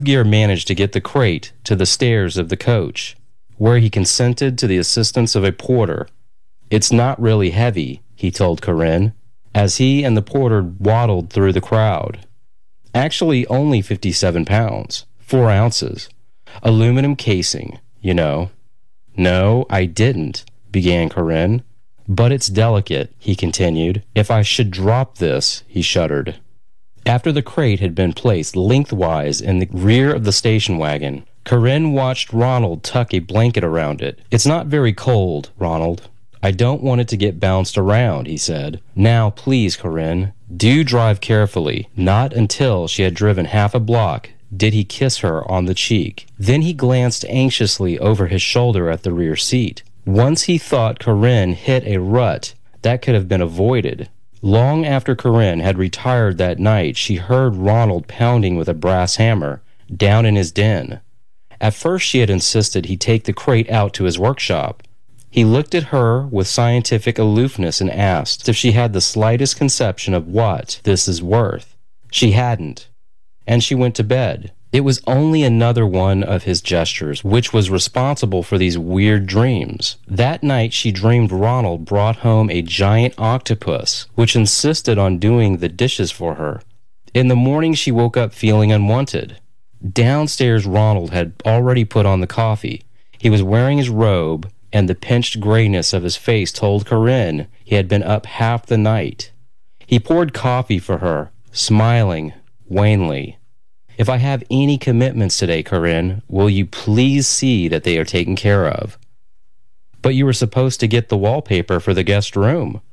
Gear managed to get the crate to the stairs of the coach, where he consented to the assistance of a porter. "It's not really heavy," he told Corinne, as he and the porter waddled through the crowd. "Actually, only 57 pounds, 4 ounces. Aluminum casing, you know." "No, I didn't," began Corinne. "But it's delicate," he continued. "If I should drop this," he shuddered. After the crate had been placed lengthwise in the rear of the station wagon, Corinne watched Ronald tuck a blanket around it. "It's not very cold, Ronald. I don't want it to get bounced around," he said. "Now, please, Corinne, do drive carefully." Not until she had driven half a block did he kiss her on the cheek. Then he glanced anxiously over his shoulder at the rear seat. Once he thought Corinne hit a rut that could have been avoided. Long after Corinne had retired that night, she heard Ronald pounding with a brass hammer down in his den. At first she had insisted he take the crate out to his workshop. He looked at her with scientific aloofness and asked if she had the slightest conception of what this is worth. She hadn't, and she went to bed. It was only another one of his gestures which was responsible for these weird dreams. That night she dreamed Ronald brought home a giant octopus, which insisted on doing the dishes for her. In the morning she woke up feeling unwanted. Downstairs Ronald had already put on the coffee. He was wearing his robe, and the pinched grayness of his face told Corinne he had been up half the night. He poured coffee for her, smiling wanly. "If I have any commitments today, Corinne, will you please see that they are taken care of?" "But you were supposed to get the wallpaper for the guest room."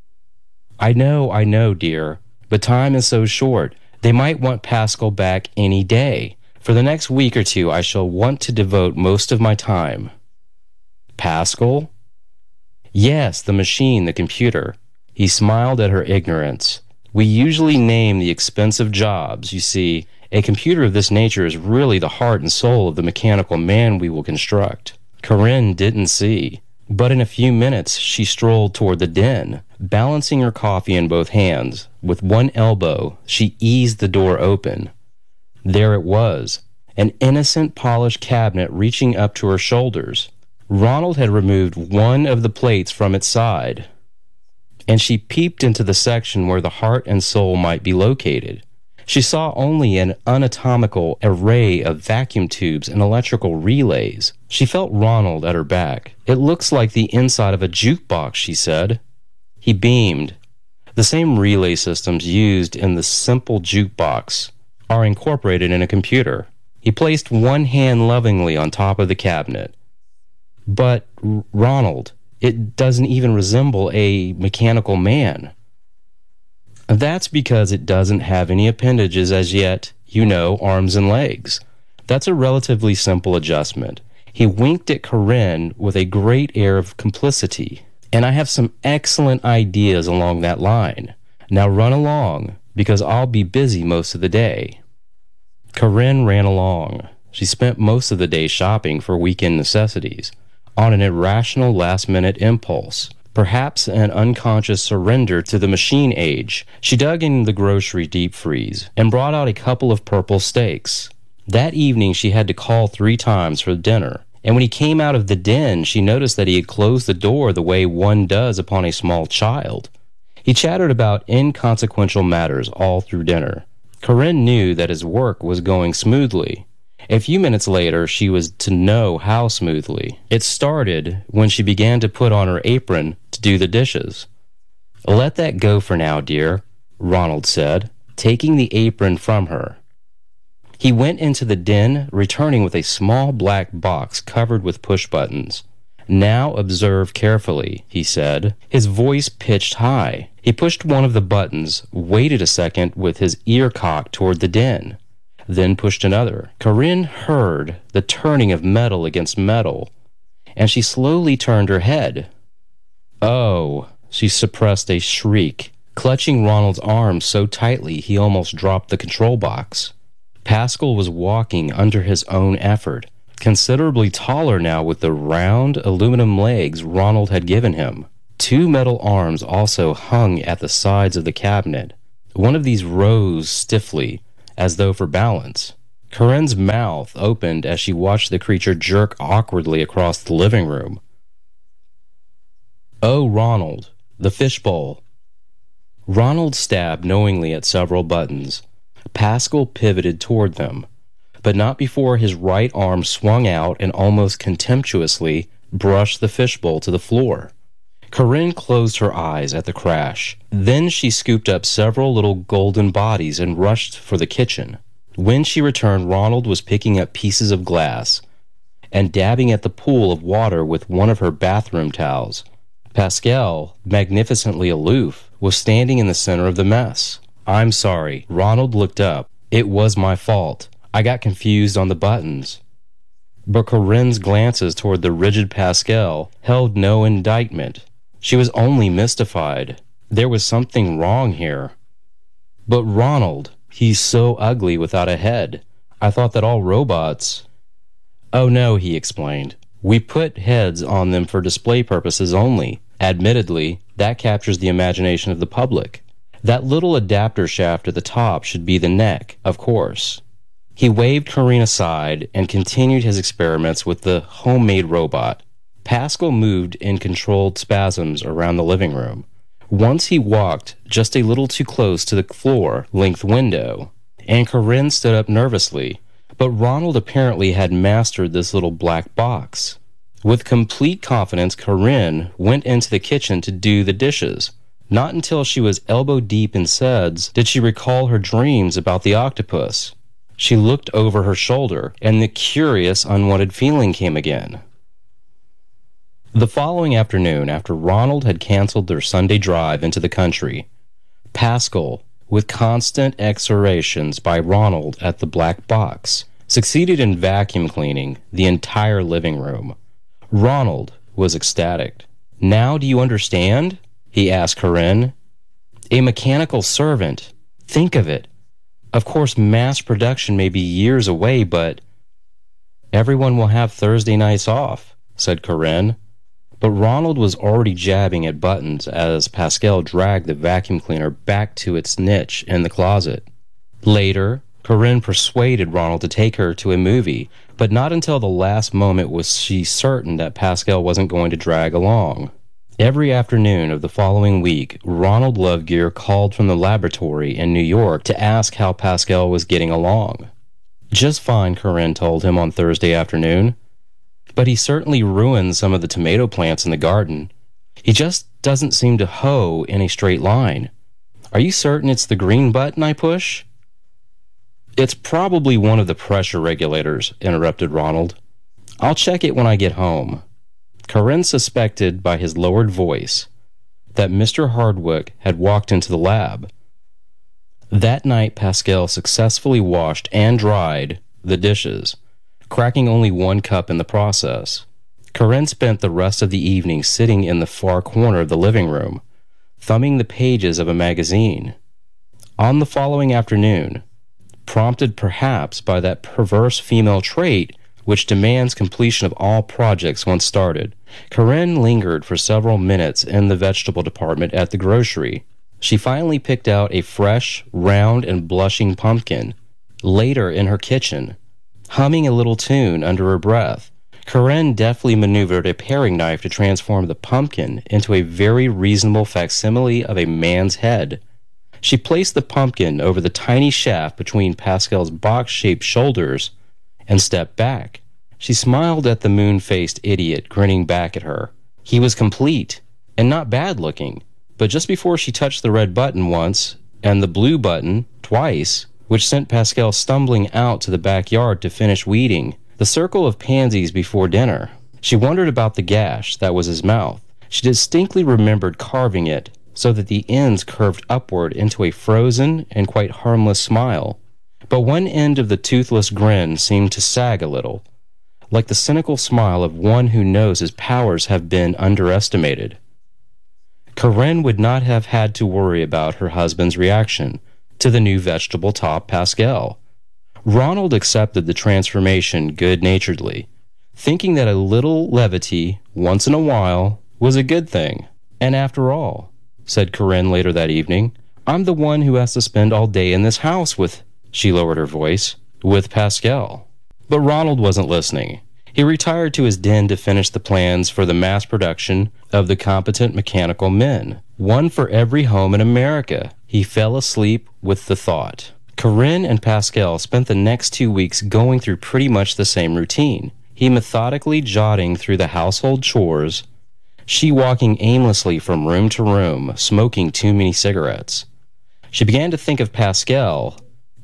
I know, dear, but time is so short. They might want Pascal back any day. For the next week or two, I shall want to devote most of my time." "Pascal?" "Yes, the machine, the computer." He smiled at her ignorance. "We usually name the expensive jobs. You see, a computer of this nature is really the heart and soul of the mechanical man we will construct." Corinne didn't see, but in a few minutes she strolled toward the den. Balancing her coffee in both hands, with one elbow, she eased the door open. There it was, an innocent polished cabinet reaching up to her shoulders. Ronald had removed one of the plates from its side, and she peeped into the section where the heart and soul might be located. She saw only an anatomical array of vacuum tubes and electrical relays. She felt Ronald at her back. "It looks like the inside of a jukebox," she said. He beamed. "The same relay systems used in the simple jukebox are incorporated in a computer." He placed one hand lovingly on top of the cabinet. "But, Ronald, it doesn't even resemble a mechanical man." "That's because it doesn't have any appendages as yet, you know, arms and legs. That's a relatively simple adjustment." He winked at Corinne with a great air of complicity. "And I have some excellent ideas along that line. Now run along, because I'll be busy most of the day." Corinne ran along. She spent most of the day shopping for weekend necessities, on an irrational last-minute impulse. Perhaps an unconscious surrender to the machine age. She dug in the grocery deep freeze and brought out a couple of purple steaks. That evening she had to call 3 times for dinner, and when he came out of the den she noticed that he had closed the door the way one does upon a small child. He chattered about inconsequential matters all through dinner. Corinne knew that his work was going smoothly. A few minutes later, she was to know how smoothly. It started when she began to put on her apron to do the dishes. "Let that go for now, dear," Ronald said, taking the apron from her. He went into the den, returning with a small black box covered with push-buttons. "Now observe carefully," he said, his voice pitched high. He pushed one of the buttons, waited a second with his ear cocked toward the den, then pushed another. Corinne heard the turning of metal against metal, and she slowly turned her head. "Oh!" She suppressed a shriek, clutching Ronald's arm so tightly he almost dropped the control box. Pascal was walking under his own effort, considerably taller now with the round aluminum legs Ronald had given him. 2 metal arms also hung at the sides of the cabinet. One of these rose stiffly, as though for balance. Corinne's mouth opened as she watched the creature jerk awkwardly across the living room. "Oh, Ronald, the fishbowl." Ronald stabbed knowingly at several buttons. Pascal pivoted toward them, but not before his right arm swung out and almost contemptuously brushed the fishbowl to the floor. Corinne closed her eyes at the crash. Then she scooped up several little golden bodies and rushed for the kitchen. When she returned, Ronald was picking up pieces of glass and dabbing at the pool of water with one of her bathroom towels. Pascal, magnificently aloof, was standing in the center of the mess. "I'm sorry." Ronald looked up. "It was my fault. I got confused on the buttons." But Corinne's glances toward the rigid Pascal held no indictment. She was only mystified. There was something wrong here. "But Ronald, he's so ugly without a head. I thought that all robots—" "Oh no," he explained. "We put heads on them for display purposes only. Admittedly, that captures the imagination of the public. That little adapter shaft at the top should be the neck, of course." He waved Corinne aside and continued his experiments with the homemade robot. Pascal moved in controlled spasms around the living room. Once he walked just a little too close to the floor-length window, and Corinne stood up nervously. But Ronald apparently had mastered this little black box. With complete confidence, Corinne went into the kitchen to do the dishes. Not until she was elbow-deep in suds did she recall her dreams about the octopus. She looked over her shoulder, and the curious, unwanted feeling came again. The following afternoon, after Ronald had canceled their Sunday drive into the country, Pascal, with constant exhortations by Ronald at the black box, succeeded in vacuum cleaning the entire living room. Ronald was ecstatic. "Now do you understand?" he asked Corinne. "A mechanical servant. Think of it. Of course, mass production may be years away, but—" "Everyone will have Thursday nights off," said Corinne. But Ronald was already jabbing at buttons as Pascal dragged the vacuum cleaner back to its niche in the closet. Later, Corinne persuaded Ronald to take her to a movie, but not until the last moment was she certain that Pascal wasn't going to drag along. Every afternoon of the following week, Ronald Lovegear called from the laboratory in New York to ask how Pascal was getting along. "Just fine," Corinne told him on Thursday afternoon. "But he certainly ruined some of the tomato plants in the garden. He just doesn't seem to hoe in a straight line. Are you certain it's the green button I push?" "It's probably one of the pressure regulators," interrupted Ronald. "I'll check it when I get home." Corinne suspected by his lowered voice that Mr. Hardwick had walked into the lab. That night, Pascal successfully washed and dried the dishes, cracking only one cup in the process. Corinne spent the rest of the evening sitting in the far corner of the living room, thumbing the pages of a magazine. On the following afternoon, prompted perhaps by that perverse female trait which demands completion of all projects once started, Corinne lingered for several minutes in the vegetable department at the grocery. She finally picked out a fresh, round, and blushing pumpkin. Later, in her kitchen, humming a little tune under her breath, Corinne deftly maneuvered a paring knife to transform the pumpkin into a very reasonable facsimile of a man's head. She placed the pumpkin over the tiny shaft between Pascal's box-shaped shoulders and stepped back. She smiled at the moon-faced idiot grinning back at her. He was complete, and not bad-looking, but just before she touched the red button once, and the blue button twice, which sent Pascal stumbling out to the backyard to finish weeding the circle of pansies before dinner. She wondered about the gash that was his mouth. She distinctly remembered carving it so that the ends curved upward into a frozen and quite harmless smile. But one end of the toothless grin seemed to sag a little, like the cynical smile of one who knows his powers have been underestimated. Corinne would not have had to worry about her husband's reaction to the new vegetable top Pascal. Ronald accepted the transformation good-naturedly, thinking that a little levity once in a while was a good thing. "And after all," said Corinne later that evening, "I'm the one who has to spend all day in this house with—" She lowered her voice. with Pascal. But Ronald wasn't listening. He retired to his den to finish the plans for the mass production of the competent mechanical men, one for every home in America. He fell asleep with the thought. Corinne and Pascal spent the next 2 weeks going through pretty much the same routine. He methodically jotting through the household chores, she walking aimlessly from room to room, smoking too many cigarettes. She began to think of Pascal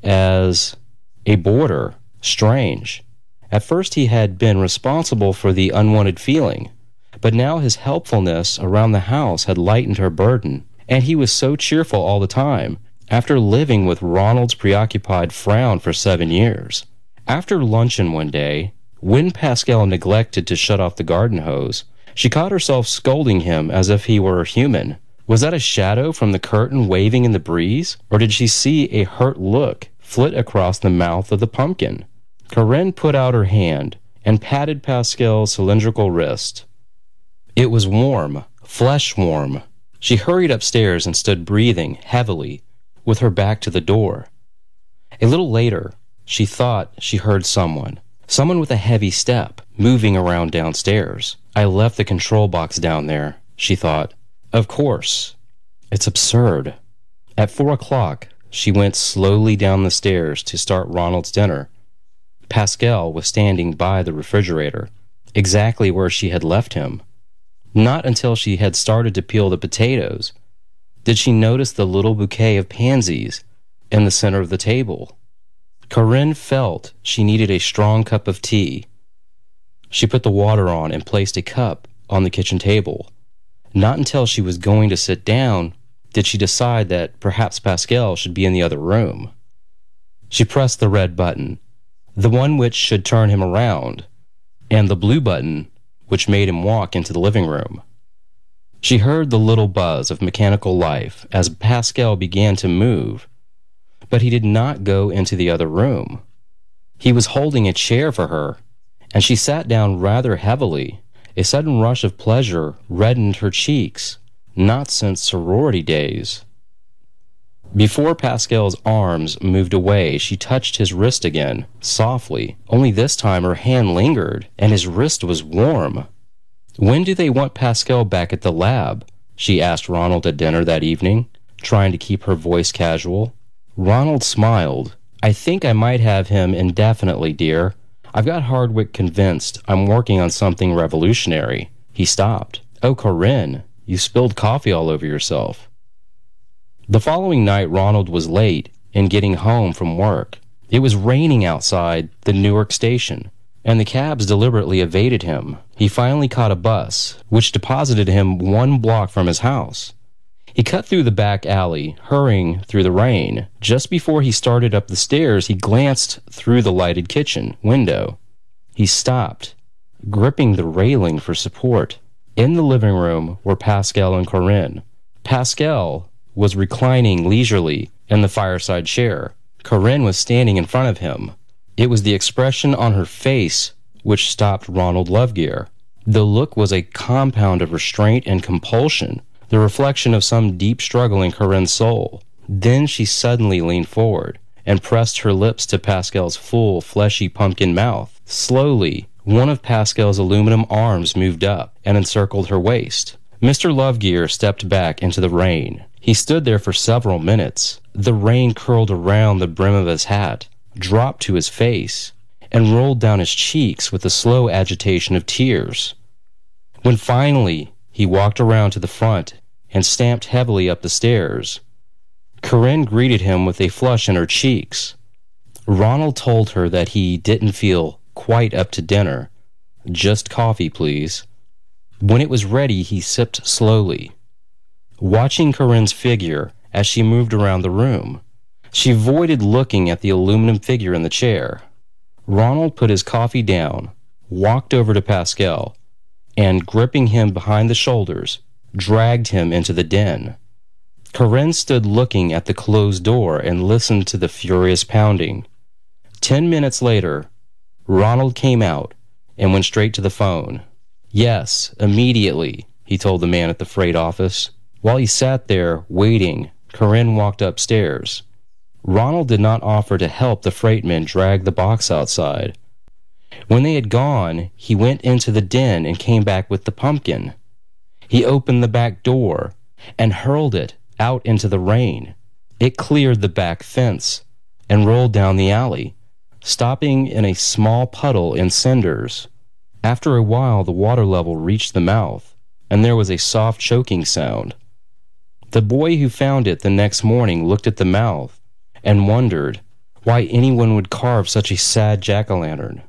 as a boarder, strange. At first he had been responsible for the unwanted feeling, but now his helpfulness around the house had lightened her burden, and he was so cheerful all the time, after living with Ronald's preoccupied frown for 7 years. After luncheon one day, when Pascal neglected to shut off the garden hose, she caught herself scolding him as if he were human. Was that a shadow from the curtain waving in the breeze, or did she see a hurt look flit across the mouth of the pumpkin? Corinne put out her hand and patted Pascal's cylindrical wrist. It was warm, flesh-warm. She hurried upstairs and stood breathing heavily, with her back to the door. A little later, she thought she heard someone with a heavy step, moving around downstairs. I left the control box down there, she thought. Of course. It's absurd. At 4 o'clock, she went slowly down the stairs to start Ronald's dinner. Pascal was standing by the refrigerator, exactly where she had left him. Not until she had started to peel the potatoes did she notice the little bouquet of pansies in the center of the table. Corinne felt she needed a strong cup of tea. She put the water on and placed a cup on the kitchen table. Not until she was going to sit down did she decide that perhaps Pascal should be in the other room. She pressed the red button, the one which should turn him around, and the blue button which made him walk into the living room. She heard the little buzz of mechanical life as Pascal began to move, but he did not go into the other room. He was holding a chair for her, and she sat down rather heavily. A sudden rush of pleasure reddened her cheeks, not since sorority days. Before Pascal's arms moved away, she touched his wrist again, softly, only this time her hand lingered, and his wrist was warm. When do they want Pascal back at the lab? She asked Ronald at dinner that evening, trying to keep her voice casual. Ronald smiled. I think I might have him indefinitely, dear. I've got Hardwick convinced I'm working on something revolutionary. He stopped. Oh, Corinne, you spilled coffee all over yourself. The following night, Ronald was late in getting home from work. It was raining outside the Newark station, and the cabs deliberately evaded him. He finally caught a bus, which deposited him 1 block from his house. He cut through the back alley, hurrying through the rain. Just before he started up the stairs, he glanced through the lighted kitchen window. He stopped, gripping the railing for support. In the living room were Pascal and Corinne. Pascal was reclining leisurely in the fireside chair. Corinne was standing in front of him. It was the expression on her face which stopped Ronald Lovegear. The look was a compound of restraint and compulsion, the reflection of some deep struggle in Corinne's soul. Then she suddenly leaned forward and pressed her lips to Pascal's full, fleshy pumpkin mouth. Slowly, one of Pascal's aluminum arms moved up and encircled her waist. Mr. Lovegear stepped back into the rain. He stood there for several minutes. The rain curled around the brim of his hat, dropped to his face, and rolled down his cheeks with the slow agitation of tears. When finally he walked around to the front and stamped heavily up the stairs, Corinne greeted him with a flush in her cheeks. Ronald told her that he didn't feel quite up to dinner. Just coffee, please. When it was ready, he sipped slowly, watching Corinne's figure as she moved around the room. She avoided looking at the aluminum figure in the chair. Ronald put his coffee down, walked over to Pascal, and, gripping him behind the shoulders, dragged him into the den. Corinne stood looking at the closed door and listened to the furious pounding. 10 minutes later, Ronald came out and went straight to the phone. Yes, immediately, he told the man at the freight office. While he sat there, waiting, Corinne walked upstairs. Ronald did not offer to help the freight men drag the box outside. When they had gone, he went into the den and came back with the pumpkin. He opened the back door and hurled it out into the rain. It cleared the back fence and rolled down the alley, stopping in a small puddle in cinders. After a while, the water level reached the mouth, and there was a soft choking sound. The boy who found it the next morning looked at the mouth and wondered why anyone would carve such a sad jack-o'-lantern.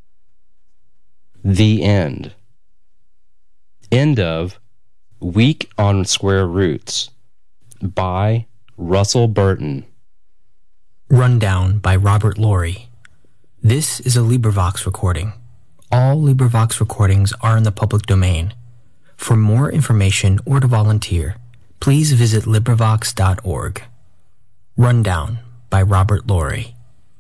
The end. End of Week on Square Roots by Russell Burton. Rundown by Robert Laurie. This is a LibriVox recording. All LibriVox recordings are in the public domain. For more information or to volunteer, please visit LibriVox.org. Rundown by Robert Laurie.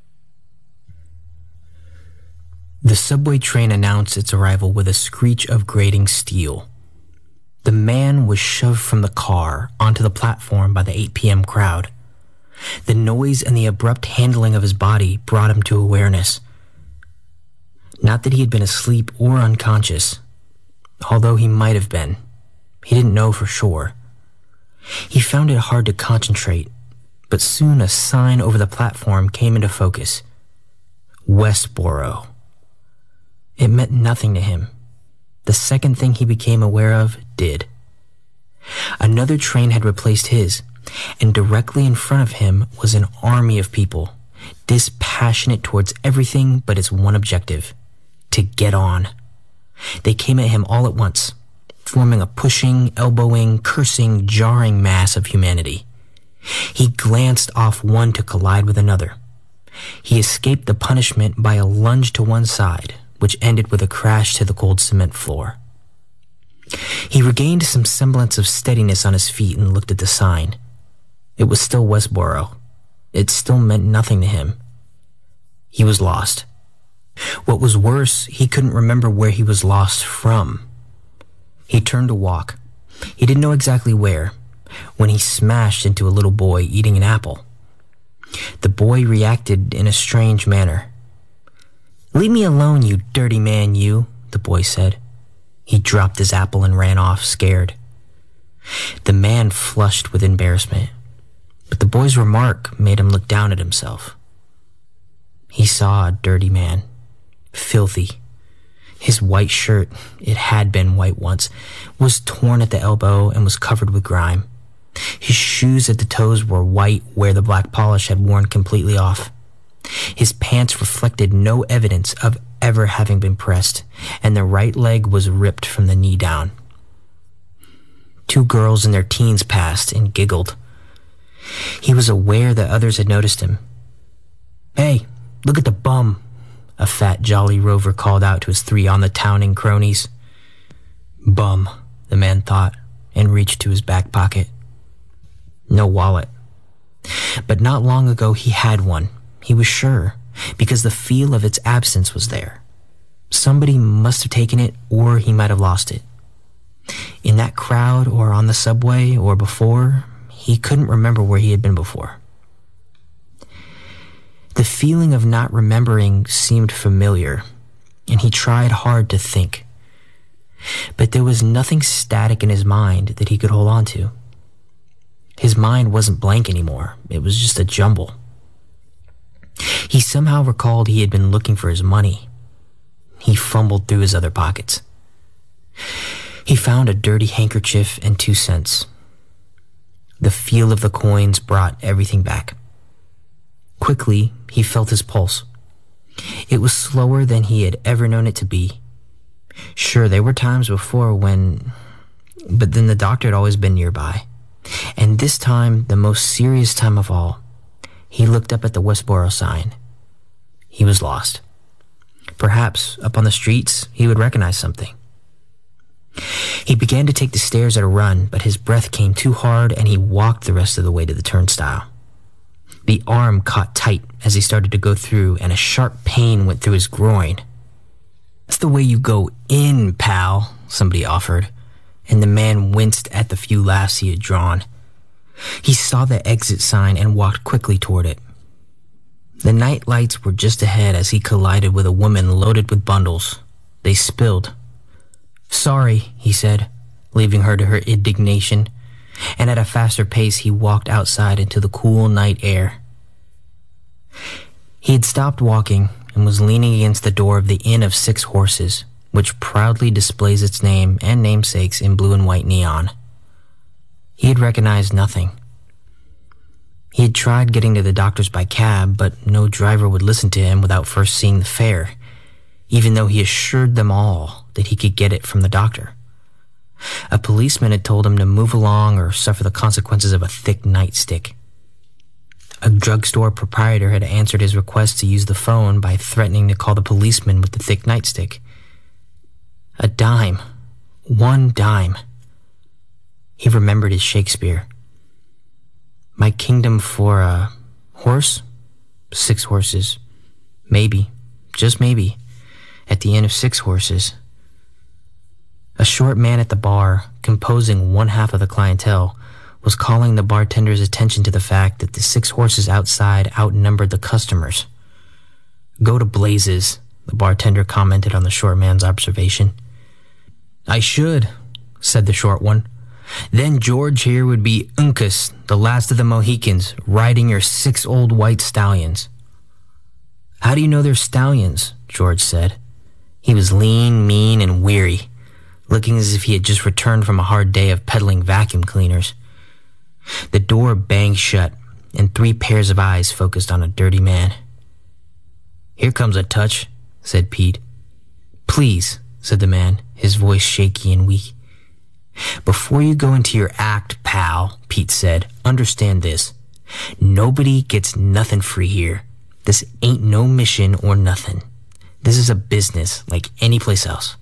The subway train announced its arrival with a screech of grating steel. The man was shoved from the car onto the platform by the 8 p.m. crowd. The noise and the abrupt handling of his body brought him to awareness. Not that he had been asleep or unconscious, although he might have been. He didn't know for sure. He found it hard to concentrate, but soon a sign over the platform came into focus. Westboro. It meant nothing to him. The second thing he became aware of did. Another train had replaced his, and directly in front of him was an army of people, dispassionate towards everything but its one objective: to get on. They came at him all at once, forming a pushing, elbowing, cursing, jarring mass of humanity. He glanced off one to collide with another. He escaped the punishment by a lunge to one side, which ended with a crash to the cold cement floor. He regained some semblance of steadiness on his feet and looked at the sign. It was still Westboro. It still meant nothing to him. He was lost. What was worse, he couldn't remember where he was lost from. He turned to walk. He didn't know exactly where, when he smashed into a little boy eating an apple. The boy reacted in a strange manner. "Leave me alone, you dirty man, you," the boy said. He dropped his apple and ran off, scared. The man flushed with embarrassment, but the boy's remark made him look down at himself. He saw a dirty man, filthy. His white shirt, it had been white once, was torn at the elbow and was covered with grime. His shoes at the toes were white where the black polish had worn completely off. His pants reflected no evidence of ever having been pressed, and the right leg was ripped from the knee down. Two girls in their teens passed and giggled. He was aware that others had noticed him. "Hey, look at the bum," a fat Jolly Rover called out to his 3 on-the-towning cronies. Bum, the man thought, and reached to his back pocket. No wallet. But not long ago he had one. He was sure, because the feel of its absence was there. Somebody must have taken it, or he might have lost it. In that crowd, or on the subway, or before, he couldn't remember where he had been before. The feeling of not remembering seemed familiar, and he tried hard to think. But there was nothing static in his mind that he could hold on to. His mind wasn't blank anymore. It was just a jumble. He somehow recalled he had been looking for his money. He fumbled through his other pockets. He found a dirty handkerchief and 2 cents. The feel of the coins brought everything back. Quickly, he felt his pulse. It was slower than he had ever known it to be. Sure, there were times before when... But then the doctor had always been nearby. And this time, the most serious time of all, he looked up at the Westboro sign. He was lost. Perhaps, up on the streets, he would recognize something. He began to take the stairs at a run, but his breath came too hard and he walked the rest of the way to the turnstile. The arm caught tight as he started to go through, and a sharp pain went through his groin. "That's the way you go in, pal," somebody offered, and the man winced at the few laughs he had drawn. He saw the exit sign and walked quickly toward it, The night lights were just ahead as he collided with a woman loaded with bundles. They spilled. "Sorry," he said, leaving her to her indignation, and at a faster pace he walked outside into the cool night air. He had stopped walking and was leaning against the door of the Inn of Six Horses, which proudly displays its name and namesakes in blue and white neon. He had recognized nothing. He had tried getting to the doctor's by cab, but no driver would listen to him without first seeing the fare, even though he assured them all that he could get it from the doctor. A policeman had told him to move along or suffer the consequences of a thick nightstick. A drugstore proprietor had answered his request to use the phone by threatening to call the policeman with the thick nightstick. A dime. 1 dime. He remembered his Shakespeare. My kingdom for a horse? 6 horses. Maybe, just maybe, at the Inn of Six Horses. A short man at the bar, composing one half of the clientele, was calling the bartender's attention to the fact that the 6 horses outside outnumbered the customers. "Go to blazes," the bartender commented on the short man's observation. "I should," said the short one. "Then George here would be Uncas, the last of the Mohicans, riding your 6 old white stallions." "How do you know they're stallions?" George said. He was lean, mean, and weary, looking as if he had just returned from a hard day of peddling vacuum cleaners. The door banged shut, and 3 pairs of eyes focused on a dirty man. "Here comes a touch," said Pete. "Please," said the man, his voice shaky and weak. "Before you go into your act, pal," Pete said, "understand this. Nobody gets nothing free here. This ain't no mission or nothing. This is a business like any place else."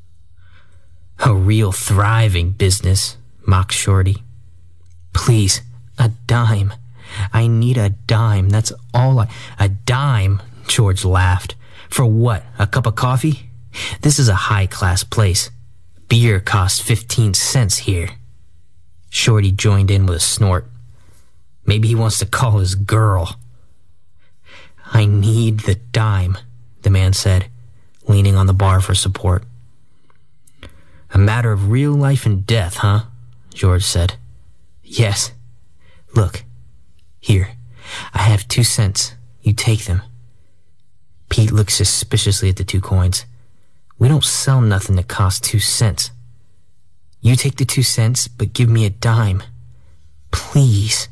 "A real thriving business," mocked Shorty. "Please, a dime. I need a dime. That's all A dime?" George laughed. "For what, a cup of coffee? This is a high-class place. Beer costs 15 cents here." Shorty joined in with a snort. "Maybe he wants to call his girl." "I need the dime," the man said, leaning on the bar for support. "A matter of real life and death, huh?" George said. "Yes. Look. Here. I have 2 cents. You take them." Pete looked suspiciously at the 2 coins. "We don't sell nothing that costs 2 cents. You take the 2 cents, but give me a dime. Please."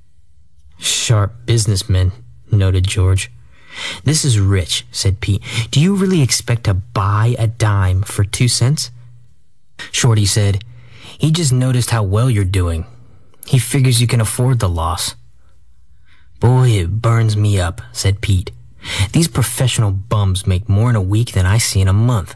"Sharp businessman," noted George. "This is rich," said Pete. "Do you really expect to buy a dime for 2 cents? Shorty said, "He just noticed how well you're doing. He figures you can afford the loss." "Boy, it burns me up," said Pete. "These professional bums make more in a week than I see in a month."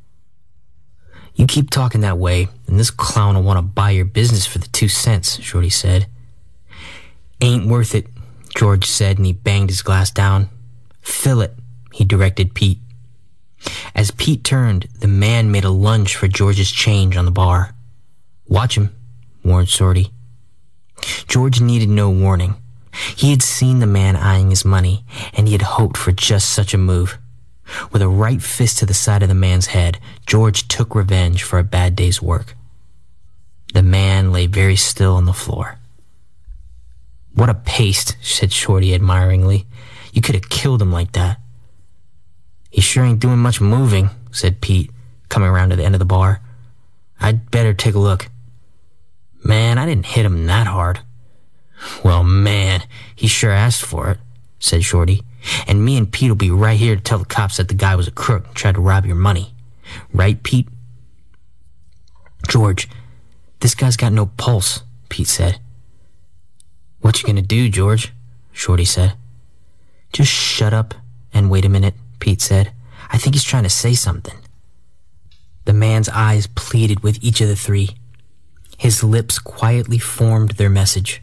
"You keep talking that way, and this clown will want to buy your business for the 2 cents, Shorty said. "Ain't worth it," George said, and he banged his glass down. "Fill it," he directed Pete. As Pete turned, the man made a lunge for George's change on the bar. "Watch him," warned Shorty. George needed no warning. He had seen the man eyeing his money, and he had hoped for just such a move. With a right fist to the side of the man's head, George took revenge for a bad day's work. The man lay very still on the floor. "What a paste," said Shorty admiringly. "You could have killed him like that." "He sure ain't doing much moving," said Pete, coming around to the end of the bar. "I'd better take a look." "Man, I didn't hit him that hard." "Well, man, he sure asked for it," said Shorty. "And me and Pete'll be right here to tell the cops that the guy was a crook and tried to rob your money. Right, Pete?" "George, this guy's got no pulse," Pete said. "What you gonna do, George?" Shorty said. "Just shut up and wait a minute," Pete said. "I think he's trying to say something." The man's eyes pleaded with each of the 3. His lips quietly formed their message.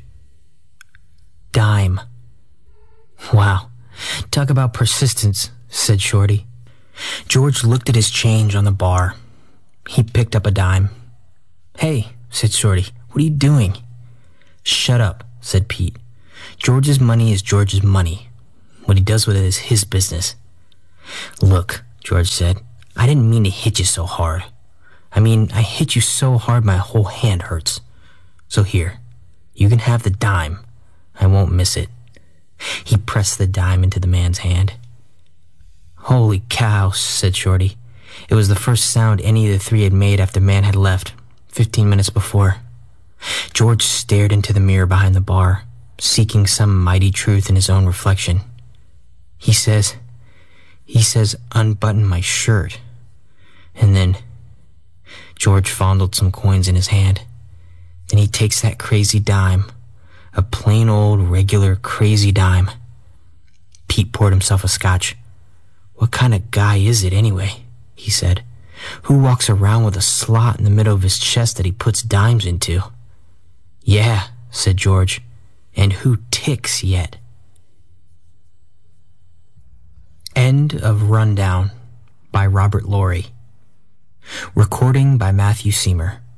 "Dime." "Wow. Talk about persistence," said Shorty. George looked at his change on the bar. He picked up a dime. "Hey," said Shorty, "what are you doing?" "Shut up," said Pete. "George's money is George's money. What he does with it is his business. Look, George said, I didn't mean to hit you so hard. I mean, I hit you so hard my whole hand hurts. So here, you can have the dime. I won't miss it. He pressed the dime into the man's hand. Holy cow, said Shorty. It was the first sound any of the three had made after Man had left, 15 minutes before. George stared into the mirror behind the bar, seeking some mighty truth in his own reflection. He says, unbutton my shirt. And then George fondled some coins in his hand. Then he takes that crazy dime, a plain old, regular, crazy dime. Pete poured himself a scotch. What kind of guy is it anyway? He said. Who walks around with a slot in the middle of his chest that he puts dimes into? Yeah, said George. And who ticks yet? End of Rundown by Robert Laurie. Recording by Matthew Seymour.